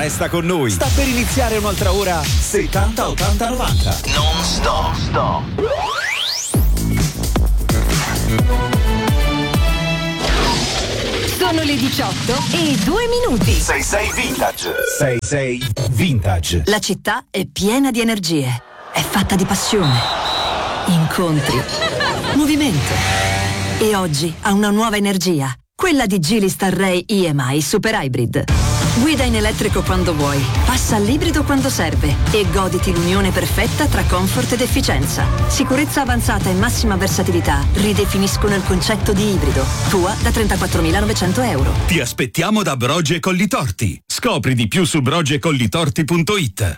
Resta con noi. Sta per iniziare un'altra ora 70 80 90. Non stop. Sono le 18 e 2 minuti. 66 Vintage. 66 Vintage. La città è piena di energie. È fatta di passione, incontri, movimento. E oggi ha una nuova energia. Quella di Geely Starray EMI Super Hybrid. Guida in elettrico quando vuoi, passa all'ibrido quando serve e goditi l'unione perfetta tra comfort ed efficienza. Sicurezza avanzata e massima versatilità ridefiniscono il concetto di ibrido. Tua da 34.900 euro. Ti aspettiamo da Broge Collitorti. Scopri di più su brogecollitorti.it.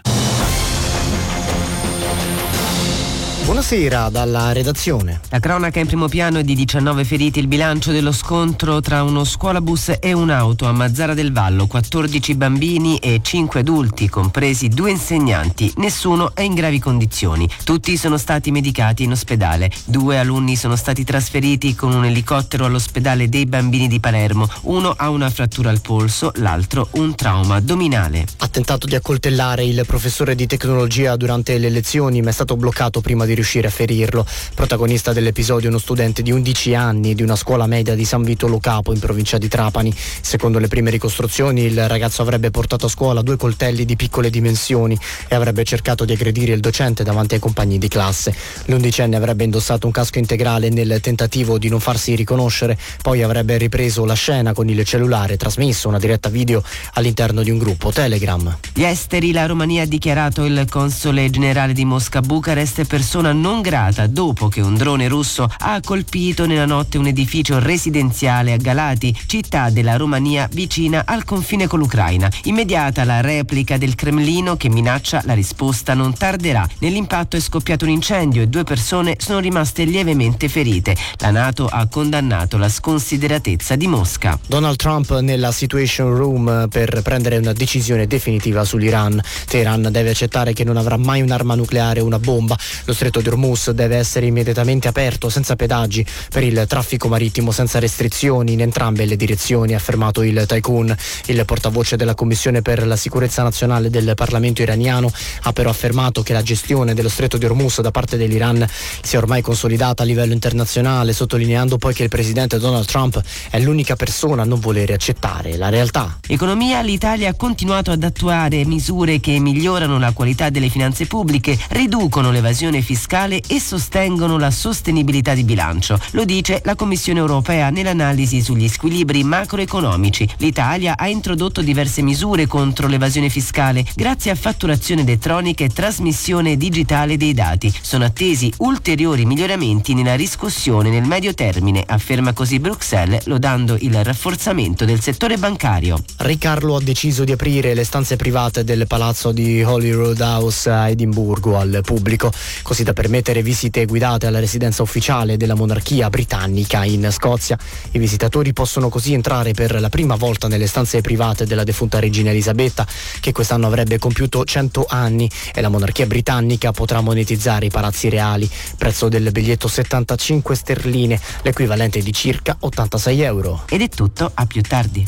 Buonasera dalla redazione. La cronaca in primo piano è di 19 feriti. Il bilancio dello scontro tra uno scuolabus e un'auto a Mazzara del Vallo. 14 bambini e 5 adulti, compresi 2 insegnanti. Nessuno è in gravi condizioni. Tutti sono stati medicati in ospedale. 2 alunni sono stati trasferiti con un elicottero all'ospedale dei bambini di Palermo. Uno ha una frattura al polso, l'altro un trauma addominale. Ha tentato di accoltellare il professore di tecnologia durante le lezioni, ma è stato bloccato prima di riuscire a ferirlo. Protagonista dell'episodio uno studente di 11 anni di una scuola media di San Vito Lo Capo in provincia di Trapani. Secondo le prime ricostruzioni il ragazzo avrebbe portato a scuola 2 coltelli di piccole dimensioni e avrebbe cercato di aggredire il docente davanti ai compagni di classe. L'11enne avrebbe indossato un casco integrale nel tentativo di non farsi riconoscere, poi avrebbe ripreso la scena con il cellulare e trasmesso una diretta video all'interno di un gruppo Telegram. Gli esteri, la Romania ha dichiarato il console generale di Mosca a Bucarest persona non grata dopo che un drone russo ha colpito nella notte un edificio residenziale a Galati, città della Romania vicina al confine con l'Ucraina. Immediata la replica del Cremlino che minaccia la risposta non tarderà. Nell'impatto è scoppiato un incendio e 2 persone sono rimaste lievemente ferite. La NATO ha condannato la sconsideratezza di Mosca. Donald Trump nella Situation Room per prendere una decisione definitiva sull'Iran. Teheran deve accettare che non avrà mai un'arma nucleare o una bomba. Lo stretto di Hormuz deve essere immediatamente aperto senza pedaggi per il traffico marittimo senza restrizioni in entrambe le direzioni, ha affermato il tycoon. Il portavoce della Commissione per la sicurezza nazionale del Parlamento iraniano ha però affermato che la gestione dello stretto di Hormuz da parte dell'Iran si è ormai consolidata a livello internazionale, sottolineando poi che il presidente Donald Trump è l'unica persona a non volere accettare la realtà. Economia, l'Italia ha continuato ad attuare misure che migliorano la qualità delle finanze pubbliche, riducono l'evasione fiscale e sostengono la sostenibilità di bilancio. Lo dice la Commissione europea nell'analisi sugli squilibri macroeconomici. L'Italia ha introdotto diverse misure contro l'evasione fiscale grazie a fatturazione elettronica e trasmissione digitale dei dati. Sono attesi ulteriori miglioramenti nella riscossione nel medio termine, afferma così Bruxelles, lodando il rafforzamento del settore bancario. Re Carlo ha deciso di aprire le stanze private del palazzo di Holyrood House a Edimburgo al pubblico, così da permettere visite guidate alla residenza ufficiale della monarchia britannica in Scozia. I visitatori possono così entrare per la prima volta nelle stanze private della defunta regina Elisabetta, che quest'anno avrebbe compiuto 100 anni, e la monarchia britannica potrà monetizzare i palazzi reali. Prezzo del biglietto 75 sterline, l'equivalente di circa 86 euro. Ed è tutto, a più tardi.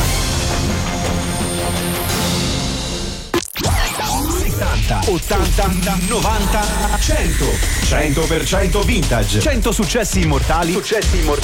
80, 90, 100. 100% vintage. 100 successi immortali